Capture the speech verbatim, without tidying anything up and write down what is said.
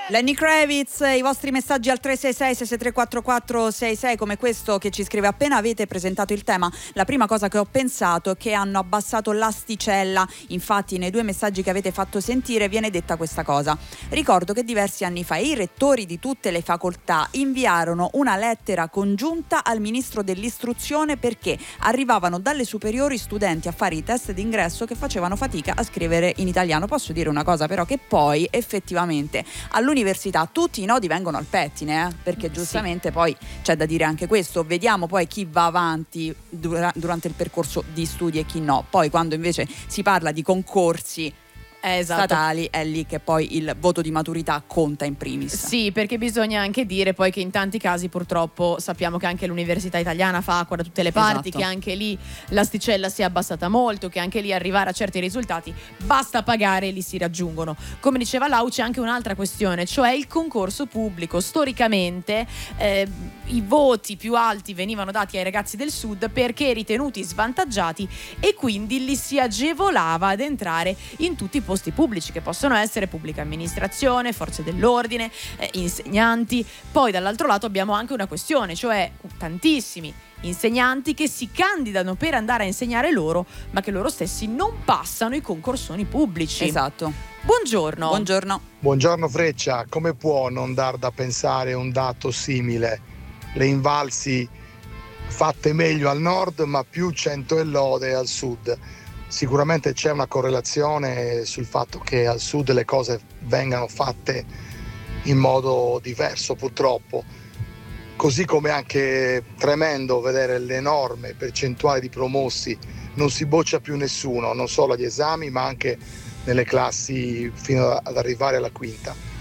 Lenny Kravitz, i vostri messaggi al tre sei sei sei sei tre quattro quattro sei sei, come questo che ci scrive: appena avete presentato il tema, la prima cosa che ho pensato è che hanno abbassato l'asticella. Infatti nei due messaggi che avete fatto sentire viene detta questa cosa. Ricordo che diversi anni fa i rettori di tutte le facoltà inviarono una lettera congiunta al ministro dell'istruzione perché arrivavano dalle superiori studenti a fare i test d'ingresso che facevano fatica a scrivere in italiano. Posso dire una cosa però, che poi effettivamente all'università tutti i nodi vengono al pettine, eh? Perché giustamente sì. Poi c'è da dire anche questo, vediamo poi chi va avanti dura- durante il percorso di studi e chi no. Poi quando invece si parla di concorsi Esatto. statali è lì che poi il voto di maturità conta in primis. Sì, perché bisogna anche dire poi che in tanti casi purtroppo sappiamo che anche l'università italiana fa acqua da tutte le parti, esatto. Che anche lì l'asticella si è abbassata molto, che anche lì arrivare a certi risultati basta pagare e li si raggiungono. Come diceva Lau, c'è anche un'altra questione, cioè il concorso pubblico. Storicamente eh, i voti più alti venivano dati ai ragazzi del sud perché ritenuti svantaggiati e quindi li si agevolava ad entrare in tutti i posti pubblici, che possono essere pubblica amministrazione, forze dell'ordine, eh, insegnanti. Poi dall'altro lato abbiamo anche una questione, cioè tantissimi insegnanti che si candidano per andare a insegnare loro, ma che loro stessi non passano i concorsoni pubblici. Esatto. Buongiorno. Buongiorno. Buongiorno Freccia, come può non dar da pensare un dato simile? Le invalsi fatte meglio al nord, ma più cento e lode al sud. Sicuramente c'è una correlazione sul fatto che al sud le cose vengano fatte in modo diverso, purtroppo. Così come anche tremendo vedere l'enorme percentuale di promossi, non si boccia più nessuno, non solo agli esami ma anche nelle classi fino ad arrivare alla quinta.